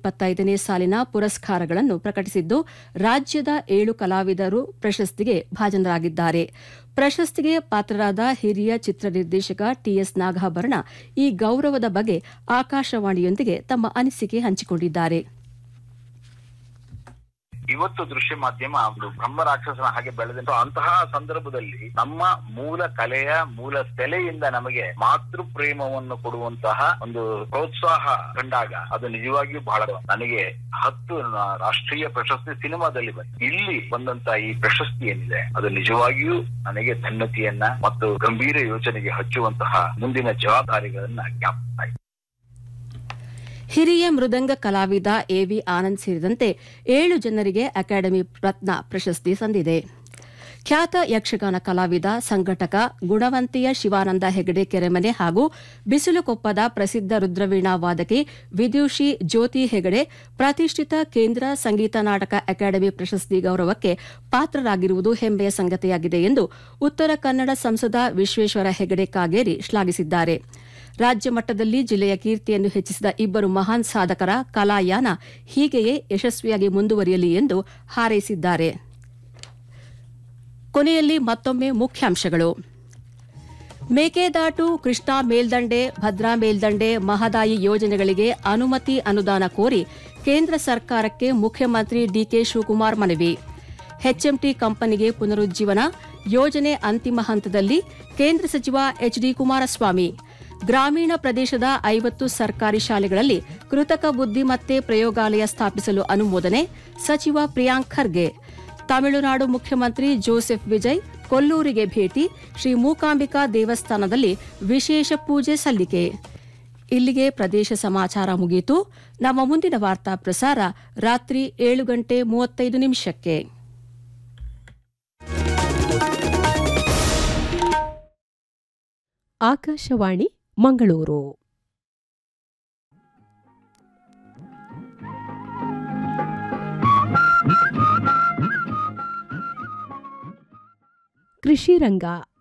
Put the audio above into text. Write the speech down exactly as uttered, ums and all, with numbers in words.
ಇಪ್ಪತ್ತೈದನೇ ಸಾಲಿನ ಪುರಸ್ಕಾರಗಳನ್ನು ಪ್ರಕಟಿಸಿದ್ದು ರಾಜ್ಯದ ಏಳು ಕಲಾವಿದರು ಪ್ರಶಸ್ತಿಗೆ ಭಾಜನರಾಗಿದ್ದಾರೆ. ಪ್ರಶಸ್ತಿಗೆ ಪಾತ್ರರಾದ ಹಿರಿಯ ಚಿತ್ರ ನಿರ್ದೇಶಕ ಟಿಎಸ್ ನಾಗಾಭರಣ ಈ ಗೌರವದ ಬಗ್ಗೆ ಆಕಾಶವಾಣಿಯೊಂದಿಗೆ ತಮ್ಮ ಅನಿಸಿಕೆ ಹಂಚಿಕೊಂಡಿದ್ದಾರೆ. ಇವತ್ತು ದೃಶ್ಯ ಮಾಧ್ಯಮ ಒಂದು ಬ್ರಹ್ಮ ರಾಕ್ಷಸನ ಹಾಗೆ ಬೆಳೆದ ಅಂತಹ ಸಂದರ್ಭದಲ್ಲಿ ನಮ್ಮ ಮೂಲ ಕಲೆಯ ಮೂಲ ಸೆಲೆಯಿಂದ ನಮಗೆ ಮಾತೃ ಪ್ರೇಮವನ್ನು ಕೊಡುವಂತಹ ಒಂದು ಪ್ರೋತ್ಸಾಹ ಕಂಡಾಗ ಅದು ನಿಜವಾಗಿಯೂ ಬಹಳ. ನನಗೆ ಹತ್ತು ರಾಷ್ಟ್ರೀಯ ಪ್ರಶಸ್ತಿ ಸಿನಿಮಾದಲ್ಲಿ ಬಂದಿದೆ. ಇಲ್ಲಿ ಬಂದಂತ ಈ ಪ್ರಶಸ್ತಿ ಏನಿದೆ ಅದು ನಿಜವಾಗಿಯೂ ನನಗೆ ಧನ್ಯತೆಯನ್ನ ಮತ್ತು ಗಂಭೀರ ಯೋಚನೆಗೆ ಹಚ್ಚುವಂತಹ ಮುಂದಿನ ಜವಾಬ್ದಾರಿಗಳನ್ನ ಜ್ಞಾಪಿಸ್ತಾ ಇದೆ. ಹಿರಿಯ ಮೃದಂಗ ಕಲಾವಿದ ಎವಿ ಆನಂದ್ ಸೇರಿದಂತೆ ಏಳು ಜನರಿಗೆ ಅಕಾಡೆಮಿ ರತ್ನ ಪ್ರಶಸ್ತಿ ಸಂದಿದೆ. ಖ್ಯಾತ ಯಕ್ಷಗಾನ ಕಲಾವಿದ, ಸಂಘಟಕ, ಗುಣವಂತಿಯ ಶಿವಾನಂದ ಹೆಗಡೆ ಕೆರೆಮನೆ ಹಾಗೂ ಬಿಸಿಲುಕೊಪ್ಪದ ಪ್ರಸಿದ್ಧ ರುದ್ರವೀಣಾ ವಾದಕಿ ವಿದ್ಯುಷಿ ಜ್ಯೋತಿ ಹೆಗಡೆ ಪ್ರತಿಷ್ಠಿತ ಕೇಂದ್ರ ಸಂಗೀತ ನಾಟಕ ಅಕಾಡೆಮಿ ಪ್ರಶಸ್ತಿ ಗೌರವಕ್ಕೆ ಪಾತ್ರರಾಗಿರುವುದು ಹೆಮ್ಮೆಯ ಸಂಗತಿಯಾಗಿದೆ ಎಂದು ಉತ್ತರ ಕನ್ನಡ ಸಂಸದ ವಿಶ್ವೇಶ್ವರ ಹೆಗಡೆ ಕಾಗೇರಿ ಶ್ಲಾಘಿಸಿದ್ದಾರೆ. ರಾಜ್ಯ ಮಟ್ಟದಲ್ಲಿ ಜಿಲ್ಲೆಯ ಕೀರ್ತಿಯನ್ನು ಹೆಚ್ಚಿಸಿದ ಇಬ್ಬರು ಮಹಾನ್ ಸಾಧಕರ ಕಲಾಯಾನ ಹೀಗೆಯೇ ಯಶಸ್ವಿಯಾಗಿ ಮುಂದುವರಿಯಲಿ ಎಂದು ಹಾರೈಸಿದ್ದಾರೆ. ಕೊನೆಯಲ್ಲಿ ಮತ್ತೊಮ್ಮೆ ಮುಖ್ಯಾಂಶಗಳು. ಮೇಕೆದಾಟು, ಕೃಷ್ಣಾ ಮೇಲ್ದಂಡೆ, ಭದ್ರಾ ಮೇಲ್ದಂಡೆ, ಮಹದಾಯಿ ಯೋಜನೆಗಳಿಗೆ ಅನುಮತಿ ಅನುದಾನ ಕೋರಿ ಕೇಂದ್ರ ಸರ್ಕಾರಕ್ಕೆ ಮುಖ್ಯಮಂತ್ರಿ ಡಿಕೆ ಶಿವಕುಮಾರ್ ಮನವಿ. ಎಚ್ಎಂಟಿ ಕಂಪನಿಗೆ ಪುನರುಜ್ಜೀವನ, ಯೋಜನೆ ಅಂತಿಮ ಹಂತದಲ್ಲಿ, ಕೇಂದ್ರ ಸಚಿವ ಎಚ್ಡಿ ಕುಮಾರಸ್ವಾಮಿ. ಗ್ರಾಮೀಣ ಪ್ರದೇಶದ ಐವತ್ತು ಸರ್ಕಾರಿ ಶಾಲೆಗಳಲ್ಲಿ ಕೃತಕ ಬುದ್ದಿಮತ್ತೆ ಪ್ರಯೋಗಾಲಯ ಸ್ಥಾಪಿಸಲು ಅನುಮೋದನೆ, ಸಚಿವ ಪ್ರಿಯಾಂಕ್ ಖರ್ಗೆ. ತಮಿಳುನಾಡು ಮುಖ್ಯಮಂತ್ರಿ ಜೋಸೆಫ್ ವಿಜಯ್ ಕೊಲ್ಲೂರಿಗೆ ಭೇಟಿ, ಶ್ರೀ ಮೂಕಾಂಬಿಕಾ ದೇವಸ್ಥಾನದಲ್ಲಿ ವಿಶೇಷ ಪೂಜೆ ಸಲ್ಲಿಕೆ. ಇಲ್ಲಿಗೆ ಪ್ರದೇಶ ಸಮಾಚಾರ ಮುಗಿಯಿತು. ನಮ್ಮ ಮುಂದಿನ ವಾರ್ತಾ ಪ್ರಸಾರ ರಾತ್ರಿ ಏಳು ಗಂಟೆ ಮೂವತ್ತೈದು ನಿಮಿಷಕ್ಕೆ. ಆಕಾಶವಾಣಿ ಮಂಗಳೂರು. ಕೃಷಿ ರಂಗ